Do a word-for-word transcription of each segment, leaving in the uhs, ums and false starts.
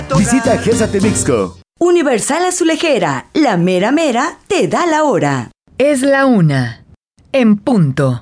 Visita Gesa Temixco. Universal Azulejera, la mera mera te da la hora. Es la una, en punto.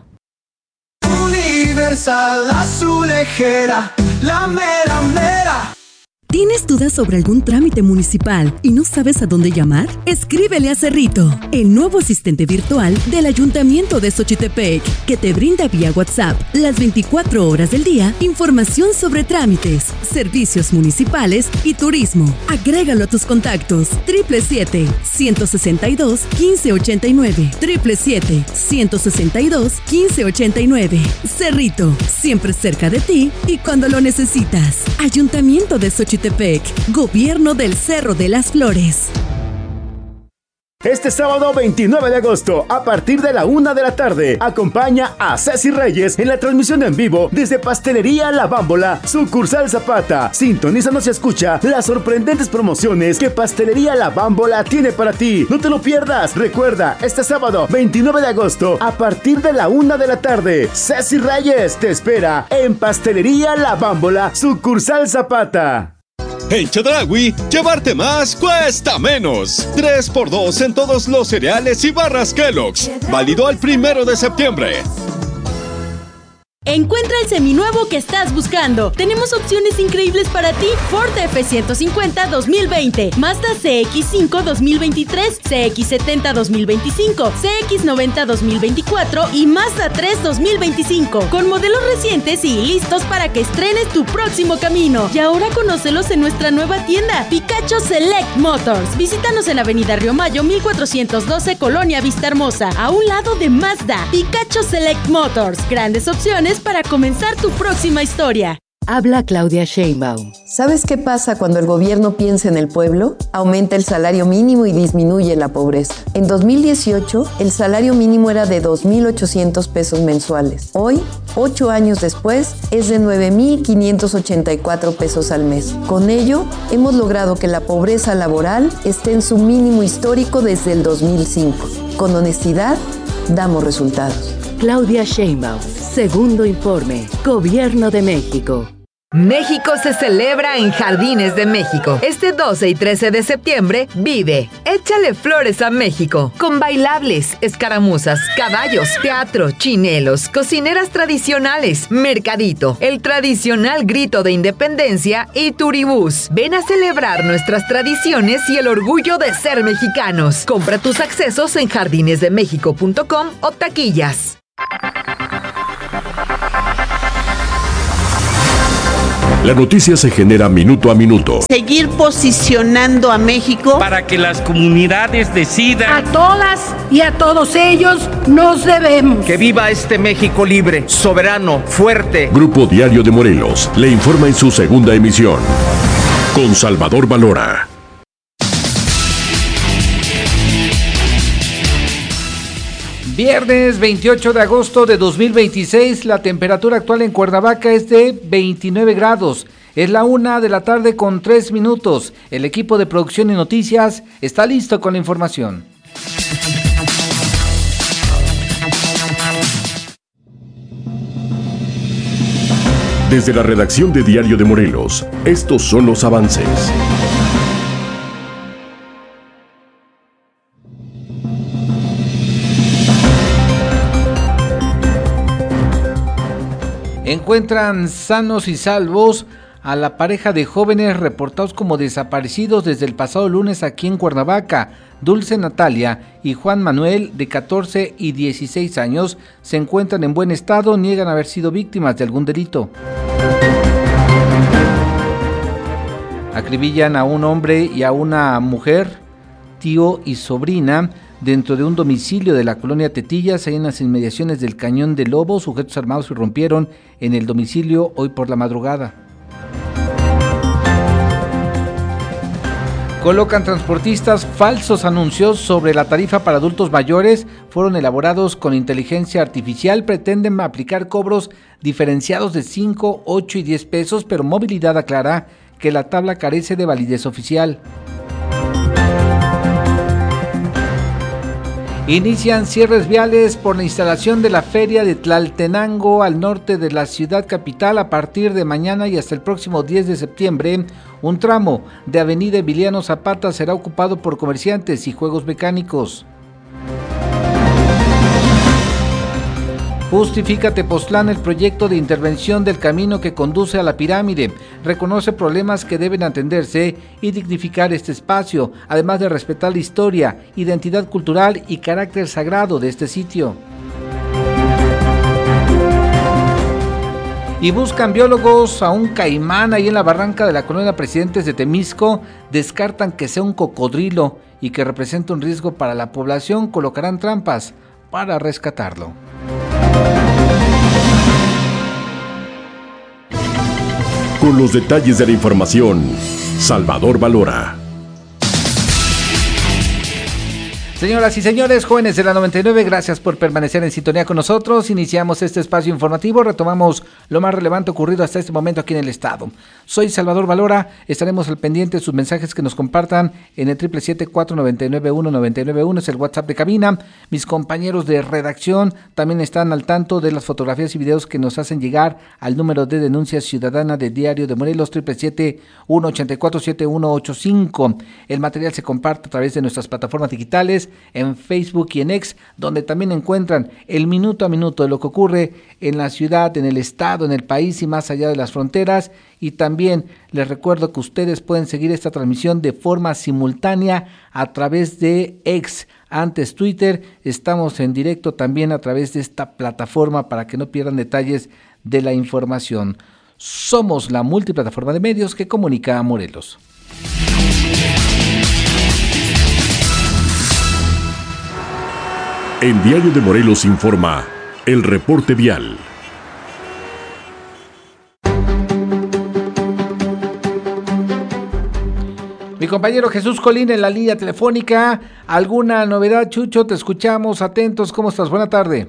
Universal Azulejera, la mera mera. ¿Tienes dudas sobre algún trámite municipal y no sabes a dónde llamar? Escríbele a Cerrito, el nuevo asistente virtual del Ayuntamiento de Xochitepec, que te brinda vía WhatsApp las veinticuatro horas del día información sobre trámites, servicios municipales y turismo. Agrégalo a tus contactos. siete siete siete, uno seis dos, uno cinco ocho nueve. siete siete siete, uno seis dos, uno cinco ocho nueve. Cerrito, siempre cerca de ti y cuando lo necesitas. Ayuntamiento de Xochitepec. Gobierno del Cerro de las Flores. Este sábado veintinueve de agosto, a partir de la una de la tarde, acompaña a Ceci Reyes en la transmisión en vivo desde Pastelería La Bámbola, sucursal Zapata. Sintonízanos y escucha las sorprendentes promociones que Pastelería La Bámbola tiene para ti. No te lo pierdas. Recuerda, este sábado veintinueve de agosto, a partir de la una de la tarde, Ceci Reyes te espera en Pastelería La Bámbola, sucursal Zapata. En Chedraui, llevarte más cuesta menos. tres por dos en todos los cereales y barras Kellogg's. Válido al primero de septiembre. Encuentra el seminuevo que estás buscando. Tenemos opciones increíbles para ti. Ford F ciento cincuenta dos mil veinte, Mazda C X cinco dos mil veintitrés, C X setenta dos mil veinticinco, C X noventa dos mil veinticuatro y Mazda tres dos mil veinticinco, con modelos recientes y listos para que estrenes tu próximo camino. Y ahora conócelos en nuestra nueva tienda, Picacho Select Motors. Visítanos en Avenida Río Mayo mil cuatrocientos doce, Colonia Vista Hermosa, a un lado de Mazda. Picacho Select Motors, grandes opciones para comenzar tu próxima historia. Habla Claudia Sheinbaum. ¿Sabes qué pasa cuando el gobierno piensa en el pueblo? Aumenta el salario mínimo y disminuye la pobreza. En dos mil dieciocho, el salario mínimo era de dos mil ochocientos pesos mensuales. Hoy, ocho años después, es de nueve mil quinientos ochenta y cuatro pesos al mes. Con ello, hemos logrado que la pobreza laboral esté en su mínimo histórico desde el dos mil cinco. Con honestidad, damos resultados. Claudia Sheinbaum, segundo informe, Gobierno de México. México se celebra en Jardines de México. Este doce y trece de septiembre, vive Échale Flores a México, con bailables, escaramuzas, caballos, teatro, chinelos, cocineras tradicionales, mercadito, el tradicional grito de independencia y turibús. Ven a celebrar nuestras tradiciones y el orgullo de ser mexicanos. Compra tus accesos en jardines de méxico punto com o taquillas. La noticia se genera minuto a minuto. Seguir posicionando a México para que las comunidades decidan. A todas y a todos ellos nos debemos. Que viva este México libre, soberano, fuerte. Grupo Diario de Morelos le informa en su segunda emisión. Con Salvador Valora. Viernes veintiocho de agosto de dos mil veintiséis, la temperatura actual en Cuernavaca es de veintinueve grados. Es la una de la tarde con tres minutos. El equipo de producción y noticias está listo con la información. Desde la redacción de Diario de Morelos, estos son los avances. Encuentran sanos y salvos a la pareja de jóvenes reportados como desaparecidos desde el pasado lunes aquí en Cuernavaca. Dulce Natalia y Juan Manuel, de catorce y dieciséis años, se encuentran en buen estado, niegan haber sido víctimas de algún delito. Acribillan a un hombre y a una mujer, tío y sobrina, dentro de un domicilio de la colonia Tetillas, ahí en las inmediaciones del Cañón del Lobo. Sujetos armados irrumpieron en el domicilio hoy por la madrugada. Colocan transportistas falsos anuncios sobre la tarifa para adultos mayores. Fueron elaborados con inteligencia artificial. Pretenden aplicar cobros diferenciados de cinco, ocho y diez pesos, pero Movilidad aclara que la tabla carece de validez oficial. Inician cierres viales por la instalación de la feria de Tlaltenango al norte de la ciudad capital a partir de mañana y hasta el próximo diez de septiembre. Un tramo de avenida Emiliano Zapata será ocupado por comerciantes y juegos mecánicos. Justifica Tepoztlán el proyecto de intervención del camino que conduce a la pirámide. Reconoce problemas que deben atenderse y dignificar este espacio, además de respetar la historia, identidad cultural y carácter sagrado de este sitio. Y buscan biólogos a un caimán ahí en la barranca de la colonia Presidentes de Temisco. Descartan que sea un cocodrilo y que representa un riesgo para la población. Colocarán trampas para rescatarlo. Con los detalles de la información, Salvador Valora. Señoras y señores, jóvenes de la noventa y nueve, gracias por permanecer en sintonía con nosotros. Iniciamos este espacio informativo, retomamos lo más relevante ocurrido hasta este momento aquí en el estado. Soy Salvador Valora, estaremos al pendiente de sus mensajes que nos compartan en el siete siete siete, cuatro nueve nueve, uno nueve nueve uno, es el WhatsApp de cabina. Mis compañeros de redacción también están al tanto de las fotografías y videos que nos hacen llegar al número de denuncia ciudadana de Diario de Morelos, siete siete siete, uno ocho cuatro, siete uno ocho cinco. El material se comparte a través de nuestras plataformas digitales, en Facebook y en X, donde también encuentran el minuto a minuto de lo que ocurre en la ciudad, en el estado, en el país y más allá de las fronteras. Y también les recuerdo que ustedes pueden seguir esta transmisión de forma simultánea a través de X, antes Twitter. Estamos en directo también a través de esta plataforma para que no pierdan detalles de la información. Somos la multiplataforma de medios que comunica a Morelos. En Diario de Morelos informa el reporte vial. Mi compañero Jesús Colín en la línea telefónica. ¿Alguna novedad, Chucho? Te escuchamos, atentos. ¿Cómo estás? Buena tarde.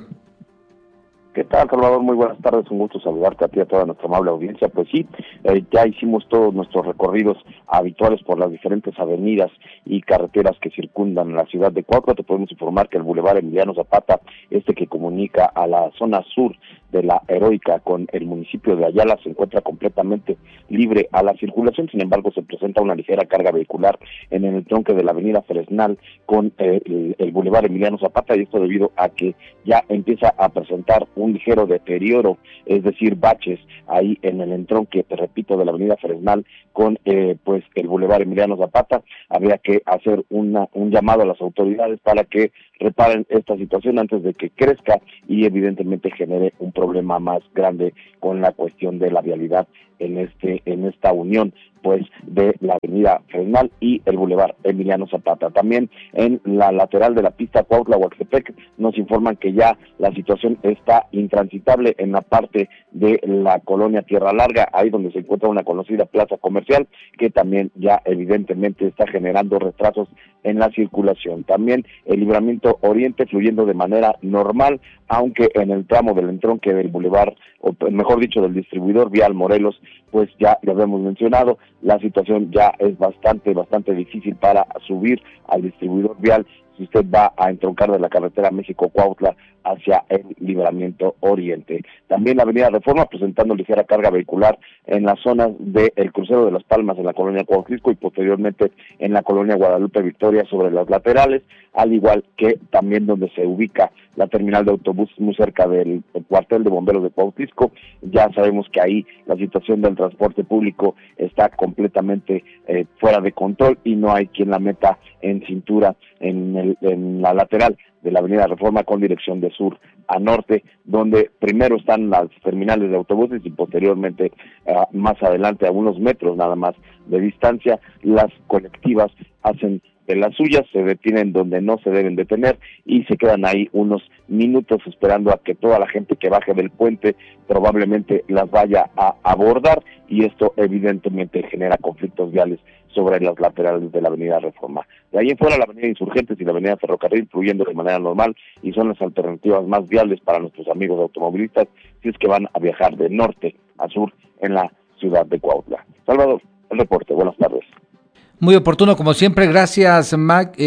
¿Qué tal, Salvador? Muy buenas tardes, un gusto saludarte a ti y a toda nuestra amable audiencia. Pues sí, eh, ya hicimos todos nuestros recorridos habituales por las diferentes avenidas y carreteras que circundan la ciudad de Cuautla. Te podemos informar que el Boulevard Emiliano Zapata, este que comunica a la zona sur de la Heroica con el municipio de Ayala, se encuentra completamente libre a la circulación. Sin embargo, se presenta una ligera carga vehicular en el tronque de la avenida Fresnal con eh, el, el Boulevard Emiliano Zapata, y esto debido a que ya empieza a presentar un ligero deterioro, es decir, baches ahí en el entronque, te repito, de la avenida Fresnal con eh, pues el Boulevard Emiliano Zapata. Habría que hacer una, un llamado a las autoridades para que reparen esta situación antes de que crezca y evidentemente genere un problema más grande con la cuestión de la vialidad en este en esta unión pues de la avenida Fresnal y el Boulevard Emiliano Zapata. También en la lateral de la pista Cuautla-Huaxtepec nos informan que ya la situación está intransitable en la parte de la colonia Tierra Larga, ahí donde se encuentra una conocida plaza comercial que también ya evidentemente está generando retrasos en la circulación. También el Libramiento Oriente fluyendo de manera normal, aunque en el tramo del entronque del Boulevard, o mejor dicho del distribuidor vial Morelos, pues ya lo habíamos mencionado, la situación ya es bastante, bastante difícil para subir al distribuidor vial si usted va a entroncar de la carretera México-Cuautla hacia el Libramiento Oriente. También la avenida Reforma presentando ligera carga vehicular en las zonas del crucero de Las Palmas en la colonia Cuautlisco y posteriormente en la colonia Guadalupe Victoria sobre las laterales, al igual que también donde se ubica la terminal de autobuses muy cerca del cuartel de bomberos de Cuautlisco. Ya sabemos que ahí la situación del transporte público está completamente eh, fuera de control y no hay quien la meta en cintura en, el, en la lateral de la avenida Reforma con dirección de sur a norte, donde primero están las terminales de autobuses y posteriormente uh, más adelante, a unos metros nada más de distancia, las colectivas hacen de las suyas, se detienen donde no se deben detener y se quedan ahí unos minutos esperando a que toda la gente que baje del puente probablemente las vaya a abordar, y esto evidentemente genera conflictos viales sobre las laterales de la avenida Reforma. De ahí en fuera la avenida Insurgentes y la avenida Ferrocarril fluyendo de manera normal y son las alternativas más viables para nuestros amigos automovilistas si es que van a viajar de norte a sur en la ciudad de Cuautla. Salvador, el reporte, buenas tardes. Muy oportuno como siempre, gracias Mac, eh,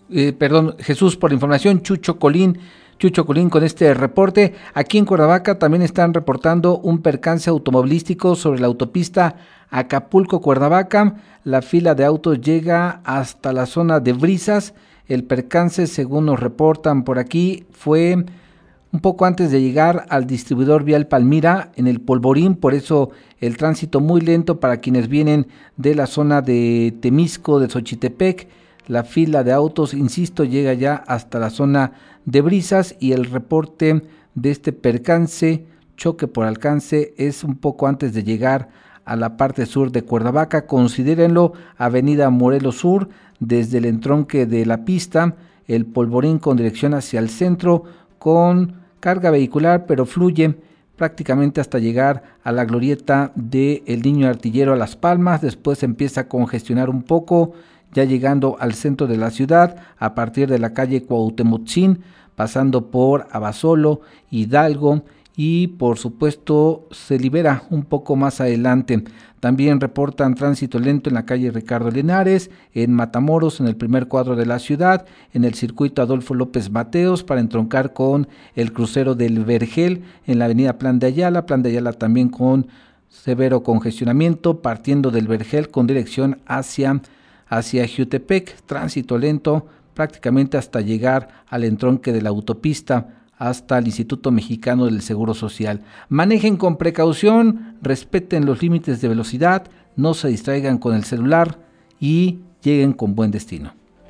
eh, perdón, Jesús por la información, Chucho Colín, Chucho Colín con este reporte. Aquí en Cuernavaca también están reportando un percance automovilístico sobre la autopista Acapulco-Cuernavaca. La fila de autos llega hasta la zona de Brisas. El percance, según nos reportan por aquí, fue un poco antes de llegar al distribuidor vial Palmira en el Polvorín, por eso el tránsito muy lento para quienes vienen de la zona de Temisco, de Xochitepec. La fila de autos, insisto, llega ya hasta la zona de Brisas y el reporte de este percance, choque por alcance, es un poco antes de llegar a la parte sur de Cuernavaca. Considérenlo, avenida Morelos Sur, desde el entronque de la pista, el Polvorín con dirección hacia el centro, con carga vehicular, pero fluye prácticamente hasta llegar a la glorieta de El Niño Artillero a Las Palmas. Después se empieza a congestionar un poco, ya llegando al centro de la ciudad, a partir de la calle Cuauhtemotzin, pasando por Abasolo, Hidalgo, y por supuesto se libera un poco más adelante. También reportan tránsito lento en la calle Ricardo Linares, en Matamoros, en el primer cuadro de la ciudad, en el circuito Adolfo López Mateos para entroncar con el crucero del Vergel, en la avenida Plan de Ayala, Plan de Ayala también con severo congestionamiento, partiendo del Vergel con dirección hacia, hacia Jiutepec, tránsito lento prácticamente hasta llegar al entronque de la autopista, hasta el Instituto Mexicano del Seguro Social. Manejen con precaución, respeten los límites de velocidad, no se distraigan con el celular y lleguen con buen destino.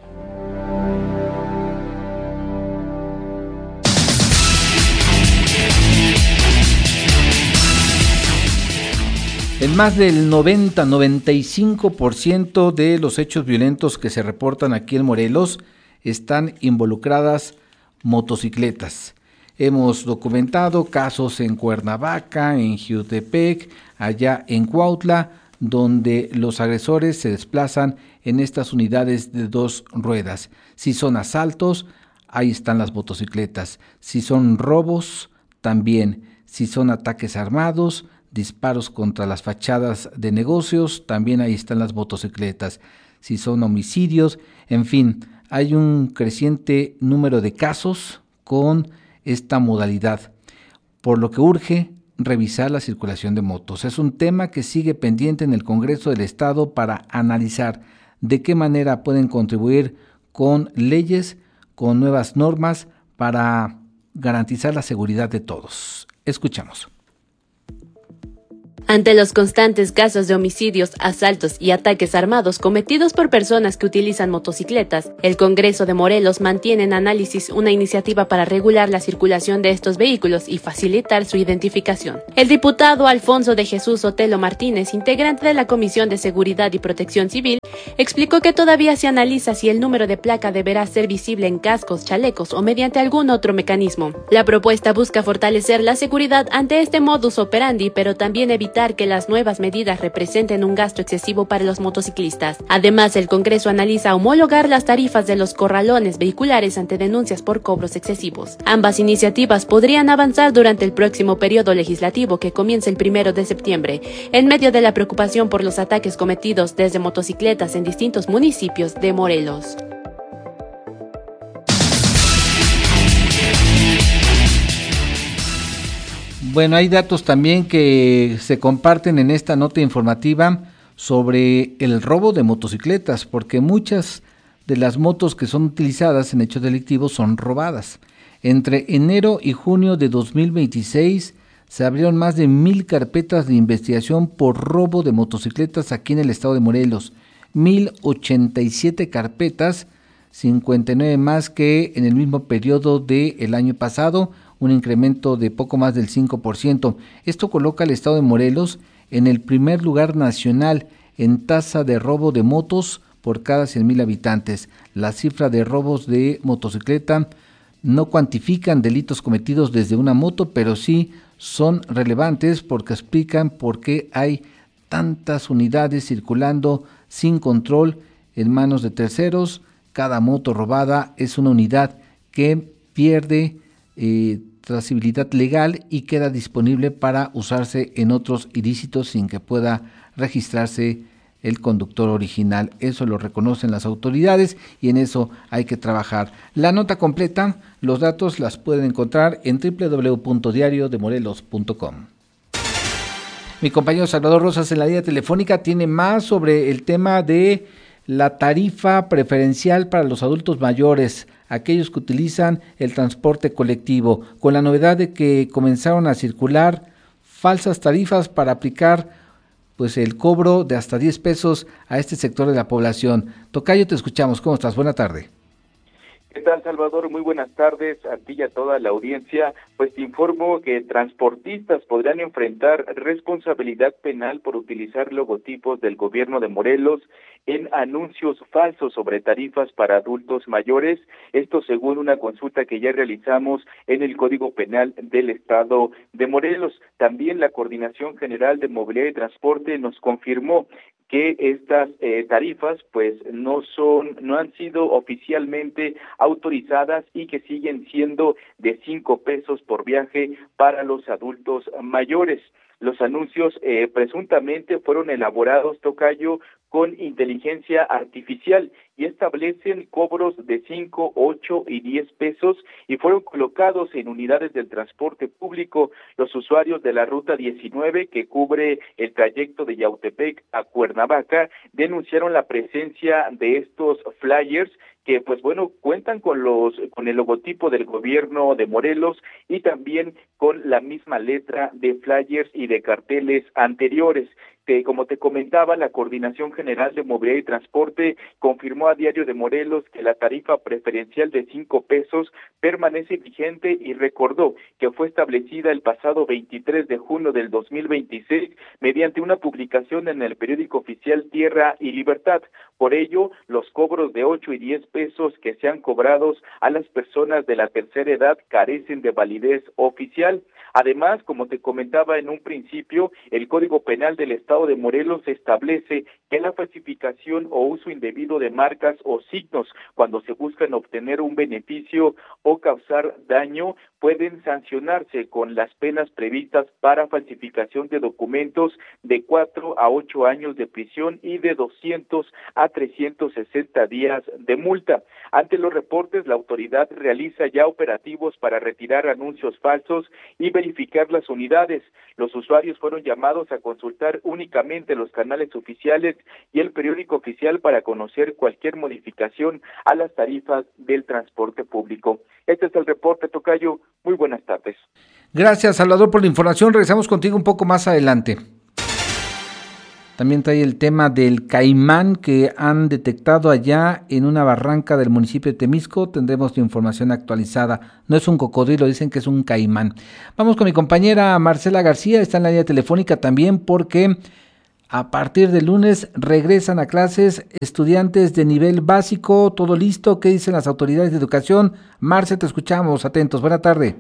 En más del noventa a noventa y cinco por ciento de los hechos violentos que se reportan aquí en Morelos están involucradas motocicletas. Hemos documentado casos en Cuernavaca, en Jiutepec, allá en Cuautla, donde los agresores se desplazan en estas unidades de dos ruedas. Si son asaltos, ahí están las motocicletas. Si son robos, también. Si son ataques armados, disparos contra las fachadas de negocios, también ahí están las motocicletas. Si son homicidios, en fin, hay un creciente número de casos con esta modalidad, por lo que urge revisar la circulación de motos. Es un tema que sigue pendiente en el Congreso del Estado para analizar de qué manera pueden contribuir con leyes, con nuevas normas para garantizar la seguridad de todos. Escuchamos. Ante los constantes casos de homicidios, asaltos y ataques armados cometidos por personas que utilizan motocicletas, el Congreso de Morelos mantiene en análisis una iniciativa para regular la circulación de estos vehículos y facilitar su identificación. El diputado Alfonso de Jesús Sotelo Martínez, integrante de la Comisión de Seguridad y Protección Civil, explicó que todavía se analiza si el número de placa deberá ser visible en cascos, chalecos o mediante algún otro mecanismo. La propuesta busca fortalecer la seguridad ante este modus operandi, pero también evitar que las nuevas medidas representen un gasto excesivo para los motociclistas. Además, el Congreso analiza homologar las tarifas de los corralones vehiculares ante denuncias por cobros excesivos. Ambas iniciativas podrían avanzar durante el próximo periodo legislativo que comienza el primero de septiembre, en medio de la preocupación por los ataques cometidos desde motocicletas en distintos municipios de Morelos. Bueno, hay datos también que se comparten en esta nota informativa sobre el robo de motocicletas, porque muchas de las motos que son utilizadas en hechos delictivos son robadas. Entre enero y junio de dos mil veintiséis se abrieron más de mil carpetas de investigación por robo de motocicletas aquí en el estado de Morelos. mil ochenta y siete carpetas, cincuenta y nueve más que en el mismo periodo del año pasado, un incremento de poco más del cinco por ciento. Esto coloca al estado de Morelos en el primer lugar nacional en tasa de robo de motos por cada cien mil habitantes. La cifra de robos de motocicleta no cuantifican delitos cometidos desde una moto, pero sí son relevantes porque explican por qué hay tantas unidades circulando sin control en manos de terceros. Cada moto robada es una unidad que pierde eh, trazabilidad legal y queda disponible para usarse en otros ilícitos sin que pueda registrarse el conductor original. Eso lo reconocen las autoridades y en eso hay que trabajar. La nota completa, los datos las pueden encontrar en doble u doble u doble u punto diario de morelos punto com. Mi compañero Salvador Rosas en la línea telefónica tiene más sobre el tema de la tarifa preferencial para los adultos mayores, aquellos que utilizan el transporte colectivo, con la novedad de que comenzaron a circular falsas tarifas para aplicar pues el cobro de hasta diez pesos a este sector de la población. Tocayo, te escuchamos. ¿Cómo estás? Buena tarde. ¿Qué tal, Salvador? Muy buenas tardes a ti y a toda la audiencia. Pues te informo que transportistas podrán enfrentar responsabilidad penal por utilizar logotipos del gobierno de Morelos en anuncios falsos sobre tarifas para adultos mayores. Esto según una consulta que ya realizamos en el Código Penal del Estado de Morelos. También la Coordinación General de Movilidad y Transporte nos confirmó que estas eh, tarifas pues no son, no han sido oficialmente autorizadas y que siguen siendo de cinco pesos por viaje para los adultos mayores. Los anuncios eh, presuntamente fueron elaborados, Tocayo, con inteligencia artificial y establecen cobros de cinco, ocho y diez pesos y fueron colocados en unidades del transporte público. Los usuarios de la ruta diecinueve, que cubre el trayecto de Yautepec a Cuernavaca, denunciaron la presencia de estos flyers que pues bueno cuentan con los con el logotipo del gobierno de Morelos y también con la misma letra de flyers y de carteles anteriores. Que, como te comentaba, la Coordinación General de Movilidad y Transporte confirmó a Diario de Morelos que la tarifa preferencial de cinco pesos permanece vigente y recordó que fue establecida el pasado veintitrés de junio del dos mil veintiséis mediante una publicación en el periódico oficial Tierra y Libertad. Por ello, los cobros de ocho y diez pesos que sean cobrados a las personas de la tercera edad carecen de validez oficial. Además, como te comentaba en un principio, el Código Penal del Estado de Morelos establece que la falsificación o uso indebido de marcas o signos cuando se buscan obtener un beneficio o causar daño pueden sancionarse con las penas previstas para falsificación de documentos de cuatro a ocho años de prisión y de doscientos a trescientos sesenta días de multa. Ante los reportes, la autoridad realiza ya operativos para retirar anuncios falsos y verificar las unidades. Los usuarios fueron llamados a consultar únicamente los canales oficiales y el periódico oficial para conocer cualquier modificación a las tarifas del transporte público. Este es el reporte, Tocayo. Muy buenas tardes. Gracias, Salvador, por la información. Regresamos contigo un poco más adelante. También trae el tema del caimán que han detectado allá en una barranca del municipio de Temisco. Tendremos la información actualizada. No es un cocodrilo, dicen que es un caimán. Vamos con mi compañera Marcela García, está en la línea telefónica también porque a partir del lunes regresan a clases estudiantes de nivel básico. ¿Todo listo? ¿Qué dicen las autoridades de educación? Marce, te escuchamos, atentos. Buena tarde.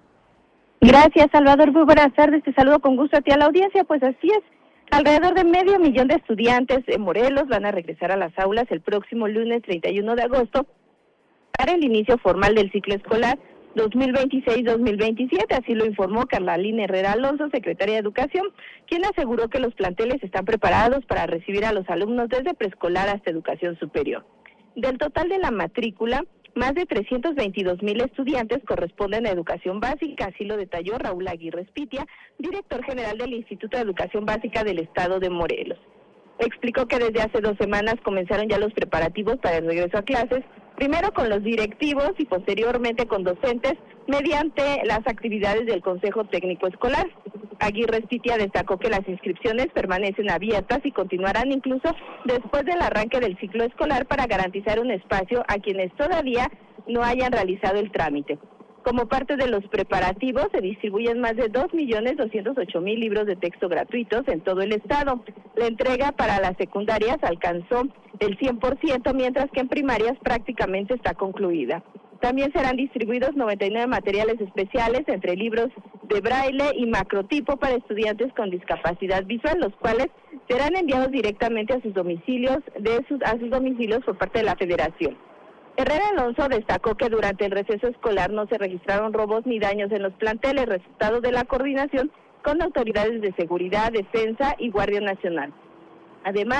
Gracias, Salvador. Muy buenas tardes. Te saludo con gusto a ti a la audiencia. Pues así es. Alrededor de medio millón de estudiantes en Morelos van a regresar a las aulas el próximo lunes treinta y uno de agosto para el inicio formal del ciclo escolar dos mil veintiséis dos mil veintisiete, así lo informó Carlalina Herrera Alonso, secretaria de Educación, quien aseguró que los planteles están preparados para recibir a los alumnos desde preescolar hasta educación superior. Del total de la matrícula, más de trescientos veintidós mil estudiantes corresponden a educación básica, así lo detalló Raúl Aguirre Espitia, director general del Instituto de Educación Básica del Estado de Morelos. Explicó que desde hace dos semanas comenzaron ya los preparativos para el regreso a clases, primero con los directivos y posteriormente con docentes, mediante las actividades del Consejo Técnico Escolar. Aguirre Espitia destacó que las inscripciones permanecen abiertas y continuarán incluso después del arranque del ciclo escolar para garantizar un espacio a quienes todavía no hayan realizado el trámite. Como parte de los preparativos, se distribuyen más de dos millones doscientos ocho mil libros de texto gratuitos en todo el estado. La entrega para las secundarias alcanzó el cien por ciento, mientras que en primarias prácticamente está concluida. También serán distribuidos noventa y nueve materiales especiales entre libros de braille y macrotipo para estudiantes con discapacidad visual, los cuales serán enviados directamente a sus domicilios, de sus, a sus domicilios por parte de la Federación. Herrera Alonso destacó que durante el receso escolar no se registraron robos ni daños en los planteles, resultado de la coordinación con autoridades de seguridad, defensa y Guardia Nacional. Además,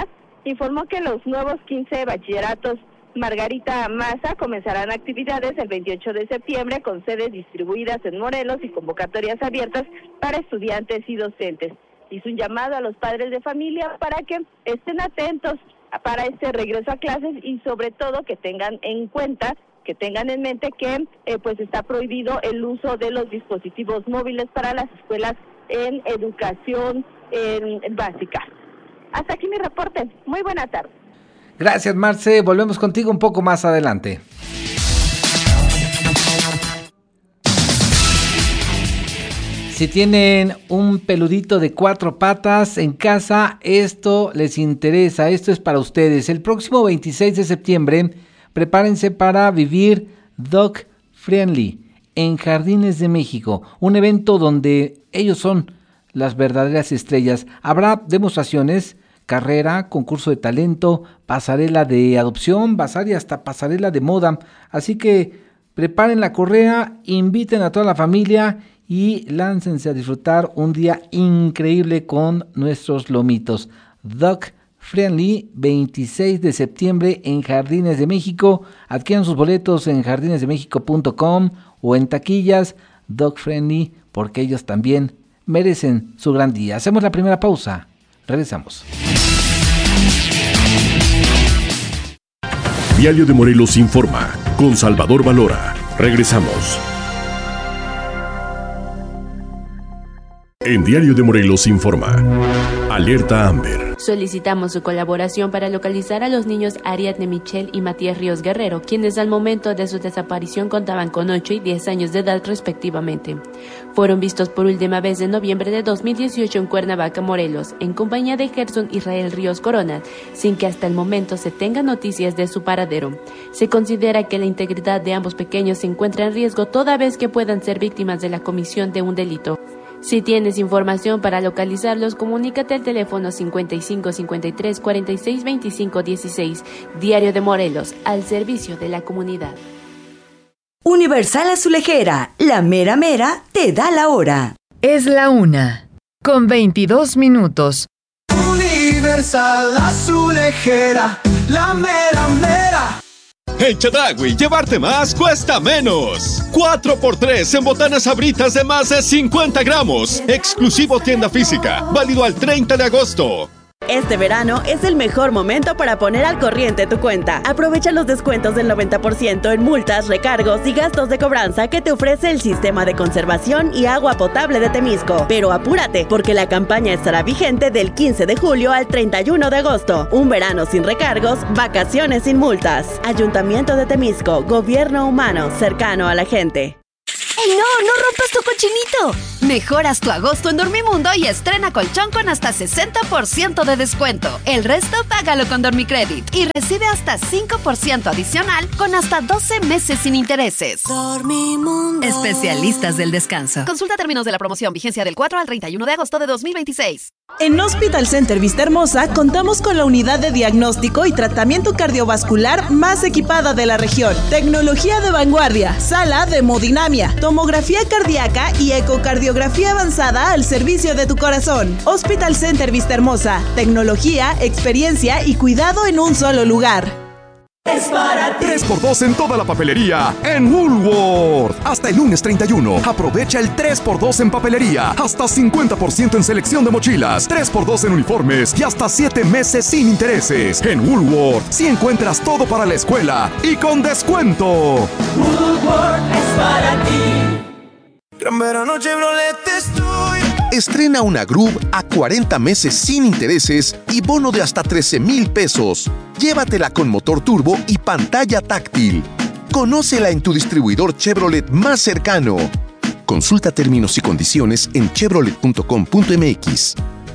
informó que los nuevos quince bachilleratos Margarita Maza comenzarán actividades el veintiocho de septiembre con sedes distribuidas en Morelos y convocatorias abiertas para estudiantes y docentes. Hizo un llamado a los padres de familia para que estén atentos para este regreso a clases y sobre todo que tengan en cuenta, que tengan en mente que eh, pues está prohibido el uso de los dispositivos móviles para las escuelas en educación eh, básica. Hasta aquí mi reporte. Muy buena tarde. Gracias, Marce. Volvemos contigo un poco más adelante. Si tienen un peludito de cuatro patas en casa, esto les interesa, esto es para ustedes. El próximo veintiséis de septiembre, prepárense para vivir Dog Friendly en Jardines de México, un evento donde ellos son las verdaderas estrellas. Habrá demostraciones, carrera, concurso de talento, pasarela de adopción, bazar y hasta pasarela de moda. Así que preparen la correa, inviten a toda la familia y láncense a disfrutar un día increíble con nuestros lomitos. Dog Friendly, veintiséis de septiembre en Jardines de México. Adquieran sus boletos en jardines de méxico punto com o en taquillas. Dog Friendly, porque ellos también merecen su gran día. Hacemos la primera pausa. Regresamos. Diario de Morelos informa con Salvador Valora. Regresamos. En Diario de Morelos informa. Alerta Amber. Solicitamos su colaboración para localizar a los niños Ariadne Michelle y Matías Ríos Guerrero, quienes al momento de su desaparición contaban con ocho y diez años de edad respectivamente. Fueron vistos por última vez en noviembre de dos mil dieciocho en Cuernavaca, Morelos, en compañía de Gerson Israel Ríos Corona, sin que hasta el momento se tenga noticias de su paradero. Se considera que la integridad de ambos pequeños se encuentra en riesgo toda vez que puedan ser víctimas de la comisión de un delito. Si tienes información para localizarlos, comunícate al teléfono cincuenta y cinco cincuenta y tres cuarenta y seis veinticinco dieciséis. Diario de Morelos, al servicio de la comunidad. Universal Azulejera, la mera mera te da la hora. Es la una, con veintidós minutos. Universal Azulejera, la mera mera. En Chedraui, llevarte más cuesta menos. cuatro por tres en botanas Sabritas de más de cincuenta gramos. Exclusivo tienda física. Válido al treinta de agosto. Este verano es el mejor momento para poner al corriente tu cuenta. Aprovecha los descuentos del noventa por ciento en multas, recargos y gastos de cobranza que te ofrece el Sistema de Conservación y Agua Potable de Temisco. Pero apúrate, porque la campaña estará vigente del quince de julio al treinta y uno de agosto. Un verano sin recargos, vacaciones sin multas. Ayuntamiento de Temisco, gobierno humano, cercano a la gente. ¡Ey, no! ¡No rompas tu cochinito! Mejoras tu agosto en Dormimundo y estrena colchón con hasta sesenta por ciento de descuento. El resto págalo con Dormicredit y recibe hasta cinco por ciento adicional con hasta doce meses sin intereses. Dormimundo. Especialistas del descanso. Consulta términos de la promoción. Vigencia del cuatro al treinta y uno de agosto de dos mil veintiséis. En Hospital Center Vista Hermosa contamos con la unidad de diagnóstico y tratamiento cardiovascular más equipada de la región. Tecnología de vanguardia, sala de hemodinamia, tomografía cardíaca y ecocardiografía avanzada al servicio de tu corazón. Hospital Center Vista Hermosa, tecnología, experiencia y cuidado en un solo lugar. Es para ti. tres por dos en toda la papelería en Woolworth. Hasta el lunes treinta y uno. Aprovecha el tres por dos en papelería. Hasta cincuenta por ciento en selección de mochilas. tres por dos en uniformes y hasta siete meses sin intereses. En Woolworth sí encuentras todo para la escuela y con descuento. Woolworth es para ti. Gran verano Chevrolet estoy. Estrena una Groove a cuarenta meses sin intereses y bono de hasta trece mil pesos. Llévatela con motor turbo y pantalla táctil. Conócela en tu distribuidor Chevrolet más cercano. Consulta términos y condiciones en chevrolet punto com punto m x.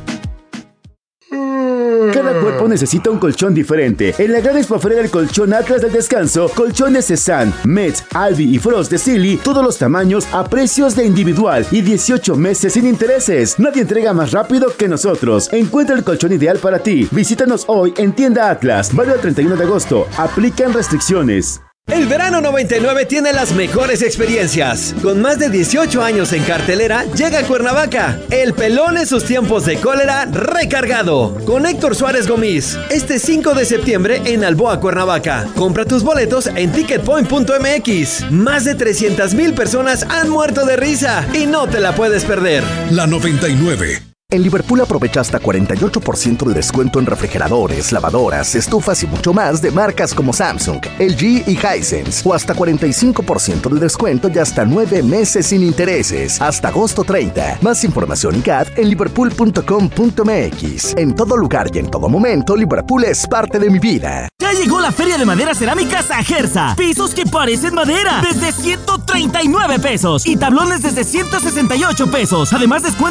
Cada cuerpo necesita un colchón diferente. En la gran expoferia del colchón Atlas del Descanso, colchones Cezanne, Metz, Albi y Frost de Silly, todos los tamaños a precios de individual y dieciocho meses sin intereses. Nadie entrega más rápido que nosotros. Encuentra el colchón ideal para ti. Visítanos hoy en Tienda Atlas. Válido el treinta y uno de agosto. Aplican restricciones. El verano noventa y nueve tiene las mejores experiencias. Con más de dieciocho años en cartelera, llega a Cuernavaca El Pelón en sus tiempos de cólera recargado, con Héctor Suárez Gómez, este cinco de septiembre en Alboa, Cuernavaca. Compra tus boletos en ticket point punto m x. Más de trescientas mil personas han muerto de risa y no te la puedes perder. La noventa y nueve. En Liverpool aprovecha hasta cuarenta y ocho por ciento de descuento en refrigeradores, lavadoras, estufas y mucho más de marcas como Samsung, L G y Hisense. O hasta cuarenta y cinco por ciento de descuento y hasta nueve meses sin intereses. Hasta agosto treinta. Más información y C A D en liverpool punto com punto m x. En todo lugar y en todo momento, Liverpool es parte de mi vida. Ya llegó la Feria de Madera Cerámica Sajerza. Pisos que parecen madera desde ciento treinta y nueve pesos. Y tablones desde ciento sesenta y ocho pesos. Además, descuento